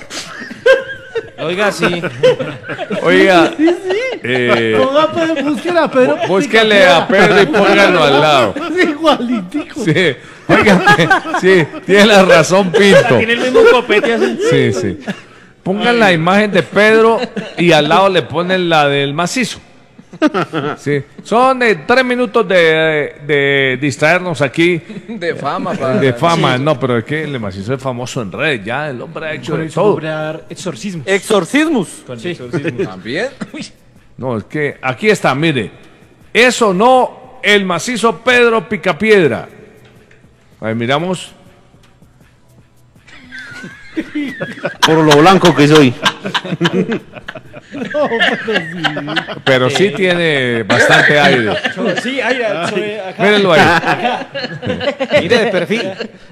Oiga, sí.
Oiga, eh,
Ponga a Pedro, busquen a Pedro.
búsquele a Pedro y pónganlo al lado.
Es igualitico.
Sí, oiga, sí, tiene la razón, Pinto.
Tiene el mismo copete así.
Sí, sí. Pongan la imagen de Pedro y al lado le ponen la del macizo. Sí. Son eh, tres minutos de, de distraernos aquí.
De fama, para...
De fama, no, pero es que el macizo es famoso en redes, ya el hombre ha hecho
Con
de
el
todo.
cobrar exorcismo.
Exorcismus.
Con
Sí.
exorcismo.
También.
No, es que aquí está, mire. Eso no, el macizo Pedro Picapiedra. A ver, miramos.
Por lo blanco que soy.
No, pero sí.
Pero sí tiene bastante aire.
Sí, ahí, sobre acá.
Mírenlo ahí.
Mire de perfil.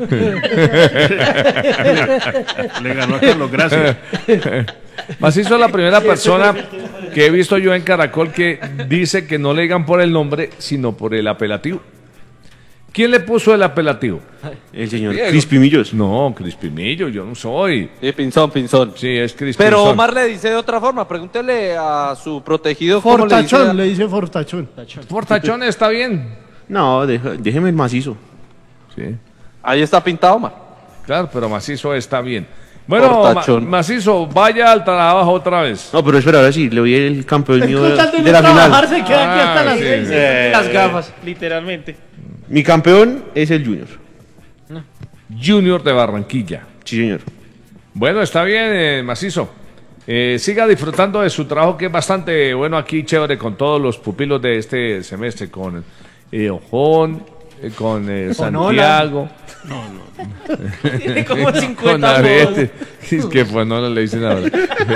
Le ganó a Carlos, gracias.
Macizo es la primera persona que he visto yo en Caracol que dice que no le digan por el nombre, sino por el apelativo. ¿Quién le puso el apelativo?
El señor
Diego.
Crispimillos.
No, Crispimillo, yo no soy.
Sí, Pinzón, Pinzón.
Sí, es Crispimillo.
Pero Omar le dice de otra forma. Pregúntele a su protegido cómo le dice.
Fortachón,
a-
le dice Fortachón.
Fortachón está bien.
No, deja- déjeme el macizo.
Sí,
Ahí está pintado, Omar.
claro, pero Macizo está bien. Bueno,
Fortachón.
Ma- Macizo, vaya al trabajo otra vez.
No, pero espera, ahora sí, le doy el campeón mío de,
Con tal de
de
no
la
trabajar,
final.
se queda aquí hasta
Ah,
las
sí,
seis.
sí.
Las gafas, literalmente.
Mi campeón es el Junior.
Junior de Barranquilla.
Sí, señor.
Bueno, está bien, eh, Macizo. Eh, siga disfrutando de su trabajo, que es bastante bueno aquí, chévere, con todos los pupilos de este semestre, con eh, Ojón, eh, con eh,
Fonola.
Santiago.
Tiene como
con
cincuenta
Arete. Es que pues no le dicen ahora.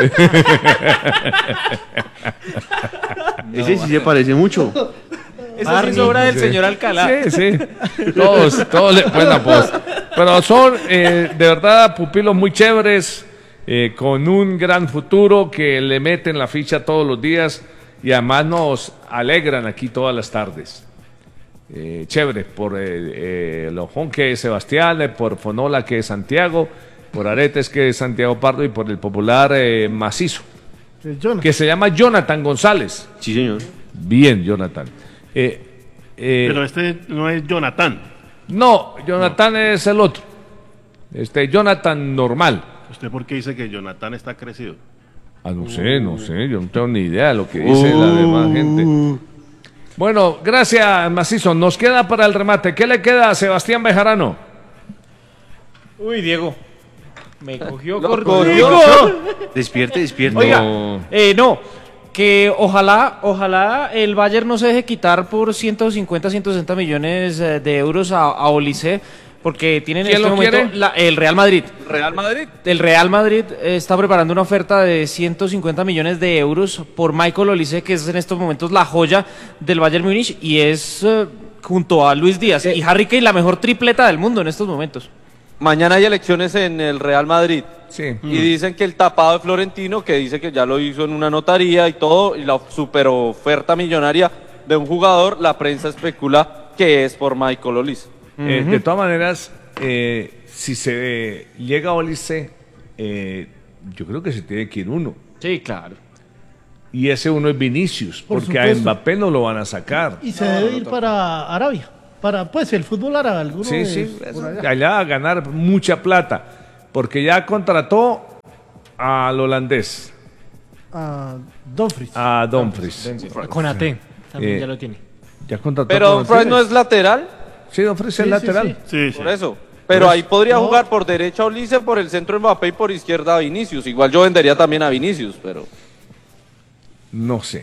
Ese sí se parece mucho.
Eso sí sobra del
Sí.
señor Alcalá.
Sí, sí. Todos, todos le ponen apodo. Pero son, eh, de verdad, pupilos muy chéveres, eh, con un gran futuro, que le meten la ficha todos los días y además nos alegran aquí todas las tardes. Eh, chévere, por eh, eh, el Ojón, que es Sebastián, eh, por Fonola, que es Santiago, por Aretes, que es Santiago Pardo, y por el popular eh, Macizo,
Es Jonathan.
que se llama Jonathan González.
Sí, señor.
Bien, Jonathan. Eh, eh,
Pero este no es Jonathan.
no, Jonathan es el otro. Este, Jonathan normal.
¿Usted por qué dice que Jonathan está crecido?
Ah, no sé, no sé, yo no tengo ni idea de lo que dice la demás gente. Bueno, gracias, Macizo. Nos queda para el remate. ¿Qué le queda a Sebastián Bejarano?
Uy, Diego. Me cogió
Lo
cortico.
Despierte, despierte.
Oiga,
No.
eh, no. Que ojalá, ojalá el Bayern no se deje quitar por ciento cincuenta, ciento sesenta millones eh, de euros a, a Olise, porque tienen en
¿Quién
este
lo
momento
quiere?
la- el Real Madrid.
Real Madrid.
El Real Madrid eh, está preparando una oferta de ciento cincuenta millones de euros por Michael Olise, que es en estos momentos la joya del Bayern Múnich, y es eh, junto a Luis Díaz y Harry Kane la mejor tripleta del mundo en estos momentos.
mañana hay elecciones en el Real Madrid.
Sí.
Y dicen que el tapado de Florentino, que dice que ya lo hizo en una notaría y todo, y la super oferta millonaria de un jugador, la prensa especula que es por Michael Olise.
Eh, de todas maneras, eh, si se llega a Olise, eh, yo creo que se tiene que ir uno.
Sí, claro.
Y ese uno es Vinicius,
Por
porque a
supuesto.
Mbappé no lo van a sacar.
Y se debe ir para Arabia. Para, pues, el fútbol árabe. Alguno
Sí,
de-
sí,
por allá.
allá va a ganar mucha plata, porque ya contrató al holandés,
A Dumfries.
a Dumfries.
Con A T, también
Eh,
ya lo tiene.
Ya contrató
Pero
a
Dumfries no es lateral.
Sí, Dumfries
Sí,
es
sí,
lateral.
sí. Por eso. Pero
Por
ahí
eso.
podría
No.
jugar por derecha Olise, por el centro Mbappé y por izquierda Vinicius. Igual yo vendería también a Vinicius, pero...
No sé.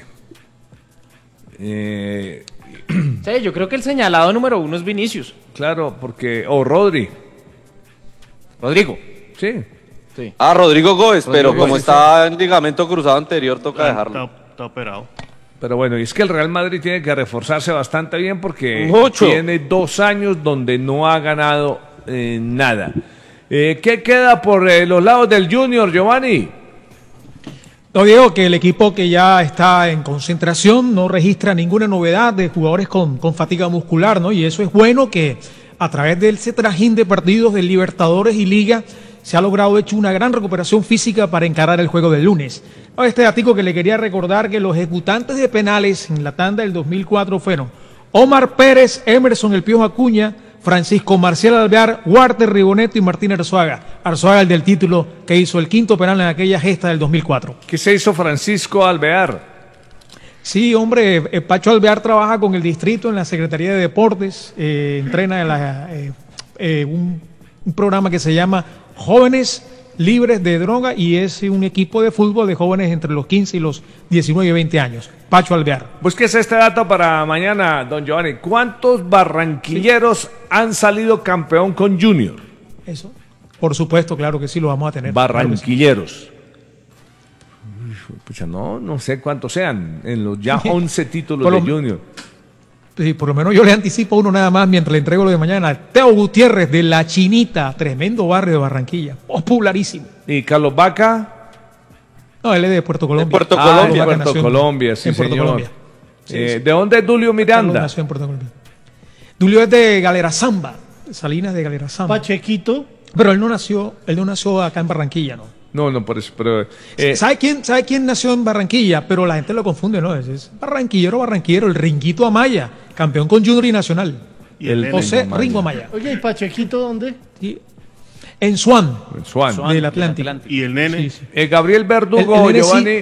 Eh,
Sí, yo creo que el señalado número uno es Vinicius.
claro, porque... O Rodri.
Rodrigo.
Sí.
Sí.
Ah, Rodrigo Gómez, pero
Rodrigo
como
Gómez,
está en ligamento cruzado anterior, toca dejarlo.
Está, está operado.
Pero bueno, y es que el Real Madrid tiene que reforzarse bastante bien porque
Mucho.
tiene dos años donde no ha ganado eh, nada. Eh, ¿Qué queda por eh, los lados del Junior, Giovanni?
No, Diego, que el equipo que ya está en concentración no registra ninguna novedad de jugadores con, con fatiga muscular, ¿no? Y eso es bueno, que a través del ese trajín de partidos de Libertadores y Liga se ha logrado hecho una gran recuperación física para encarar el juego del lunes. No, este datico que le quería recordar, que los ejecutantes de penales en la tanda del dos mil cuatro fueron Omar Pérez, Emerson El Piojo Acuña, Francisco Marcial Alvear, Walter Rigoneto y Martín Arzuaga. Arzuaga, el del título, que hizo el quinto penal en aquella gesta del dos mil cuatro.
¿Qué se hizo Francisco Alvear?
Sí, hombre, eh, Pacho Alvear trabaja con el distrito en la Secretaría de Deportes, eh, entrena en la, eh, eh, un, un programa que se llama Jóvenes Libres de Droga, y es un equipo de fútbol de jóvenes entre los quince y los diecinueve y veinte años. Pacho Alvear.
Búsquese este dato para mañana, don Giovanni. ¿Cuántos barranquilleros han salido campeón con Junior?
Eso. Por supuesto, claro que sí, lo vamos a tener.
Barranquilleros. Uy, pucha, no, no sé cuántos sean en los ya once títulos
Por lo-
de Junior.
Sí, por lo menos yo le anticipo uno nada más mientras le entrego lo de mañana. Teo Gutiérrez de La Chinita, tremendo barrio de Barranquilla, popularísimo.
¿Y Carlos Vaca?
No, él es de Puerto Colombia.
Puerto
Ah,
Colombia.
Carlos Vaca
Puerto
nació en-
Colombia, sí,
en Puerto
señor.
Colombia. Sí,
Eh,
sí.
¿De dónde es Dulio
Carlos
Miranda?
nació en Puerto Colombia. Dulio es de Galera Zamba, Salinas de Galera Zamba.
Pachequito.
Pero él no nació, él no nació acá en Barranquilla, ¿no?
No, no, por eso, pero... eh,
¿Sabe quién, ¿Sabe quién nació en Barranquilla? Pero la gente lo confunde, ¿no? Es, es barranquillero, barranquillero, el Ringuito Amaya, campeón con Junior y Nacional.
Y el
José
Ringo
Ringo Amaya.
Oye, ¿y Pachequito dónde?
En Swan.
En Swan.
Del Atlántico.
¿Y el nene?
Sí, sí.
Eh, Gabriel Verdugo,
El- el nene sí.
Giovanni...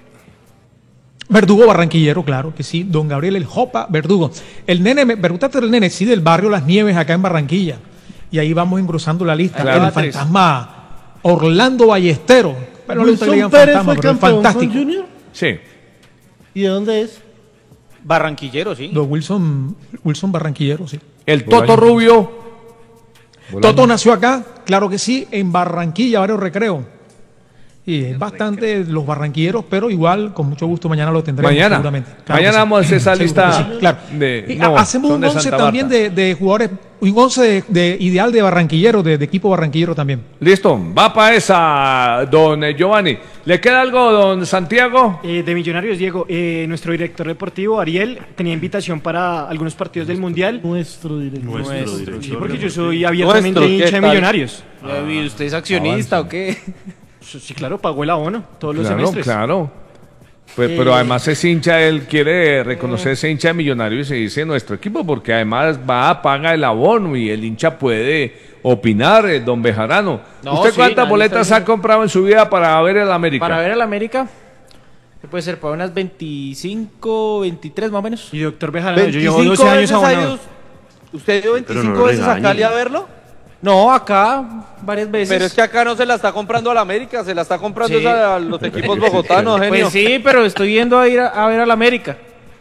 Verdugo barranquillero, claro que sí. Don Gabriel el Jopa Verdugo. El nene, me preguntaste del nene, sí, del barrio Las Nieves, acá en Barranquilla. Y ahí vamos engrosando la lista.
Claro.
El fantasma Orlando Ballestero. Pero no le
Wilson
digan
Pérez
fantasma,
fue
pero es
campeón
fantástico.
con Junior.
Sí.
¿Y de dónde es?
Barranquillero, sí.
Don Wilson, Wilson Barranquillero, sí.
El Toto Rubio.
Toto nació acá, claro que sí, en Barranquilla, Barrio Recreo. Y es bastante los barranquilleros, pero igual, con mucho gusto, mañana lo tendremos.
Mañana.
Seguramente.
Mañana
que sí.
vamos a hacer esa
Seguro
lista
que sí, claro.
de-
Y
no,
hacemos
son
un
de
once
Santa
también
Marta.
de, de jugadores, un once de, de ideal de barranquilleros, de, de equipo barranquillero también.
Listo, va para esa, don eh, Giovanni. ¿Le queda algo, don Santiago?
Eh, de Millonarios, Diego, eh, nuestro director deportivo, Ariel, tenía invitación para algunos partidos del Mundial.
Nuestro director.
Nuestro,
director
sí, porque yo
deportivo.
soy abiertamente
Nuestro, ¿qué
hincha de
tal?
Millonarios.
¿Y usted es accionista o qué?
Sí, claro, pagó el abono todos los
Claro,
semestres.
claro. Pues,
Eh,
pero además es hincha, él quiere reconocer ese hincha de Millonarios y se dice nuestro equipo, porque además va, paga el abono y el hincha puede opinar, eh, don Bejarano.
No,
¿Usted
sí,
cuántas
nadie
boletas
está
ha
diciendo-
comprado en su vida para ver el América?
Para ver al América, ¿qué puede ser? Para unas veinticinco, veintitrés más o menos.
Y doctor Bejarano, yo llevo doce años
veces ha
abonado.
ido- ¿Usted dio
Pero no
veinticinco
lo
veces a
regañe.
Cali a verlo?
No, acá varias veces.
Pero es que acá no se la está comprando a la América, se la está comprando
Sí.
es a los equipos bogotanos, genio.
Pues sí, pero estoy yendo a ir a, a ver al América.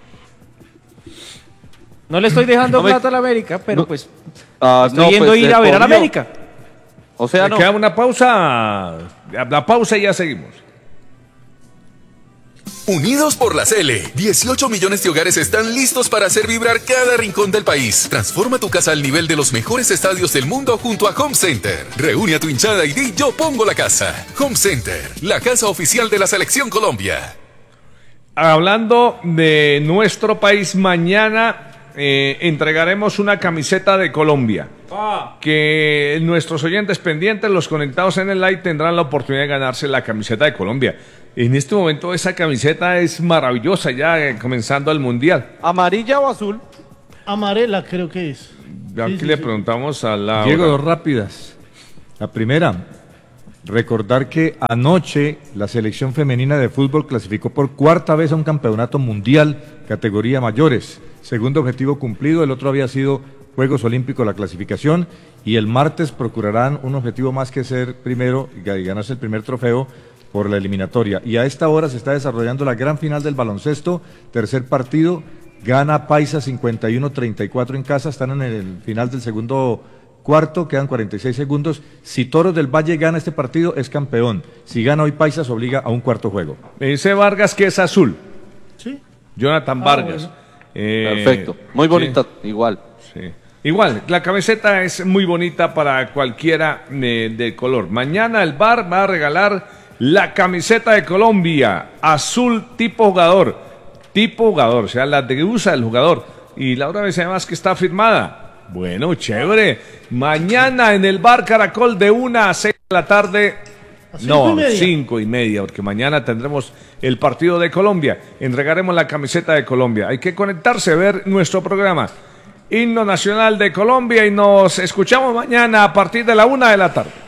No le estoy dejando
No me-
plata al América, pero
No.
pues
Ah,
estoy
no,
yendo
pues,
a ir
de
a ver al
obvio.
América.
O sea,
¿Le
no.
queda una pausa? La pausa y ya seguimos.
Unidos por la Cele, dieciocho millones de hogares están listos para hacer vibrar cada rincón del país. Transforma tu casa al nivel de los mejores estadios del mundo junto a Home Center. Reúne a tu hinchada y di yo pongo la casa. Home Center, la casa oficial de la Selección Colombia.
Hablando de nuestro país, mañana eh, entregaremos una camiseta de Colombia. Ah. Que nuestros oyentes pendientes, los conectados en el live, tendrán la oportunidad de ganarse la camiseta de Colombia. En este momento esa camiseta es maravillosa, ya eh, comenzando el Mundial.
¿Amarilla o azul?
Amarela creo que es.
Aquí sí, sí, le sí. preguntamos a la...
Diego, dos rápidas. La primera, recordar que anoche la selección femenina de fútbol clasificó por cuarta vez a un campeonato mundial, categoría mayores. Segundo objetivo cumplido, el otro había sido Juegos Olímpicos, la clasificación, y el martes procurarán un objetivo más que ser primero y ganarse el primer trofeo por la eliminatoria. Y a esta hora se está desarrollando la gran final del baloncesto, tercer partido, gana Paisa cincuenta y uno a treinta y cuatro en casa, están en el final del segundo cuarto, quedan cuarenta y seis segundos. Si Toros del Valle gana este partido, es campeón. Si gana hoy Paisa, se obliga a un cuarto juego.
Me dice Vargas que es azul.
Sí.
Jonathan
Ah,
Vargas.
bueno.
Eh,
Perfecto, muy bonita,
sí.
igual.
Sí. Igual, la camiseta es muy bonita para cualquiera de, de color. Mañana el bar va a regalar la camiseta de Colombia, azul tipo jugador, tipo jugador, o sea, la que usa el jugador. Y Laura me dice además que está firmada. Bueno, chévere. Mañana en el bar Caracol de una a seis de la tarde.
Cinco
No,
y media.
cinco y media, porque mañana tendremos el partido de Colombia. Entregaremos la camiseta de Colombia. Hay que conectarse, ver nuestro programa. Himno Nacional de Colombia y nos escuchamos mañana a partir de la una de la tarde.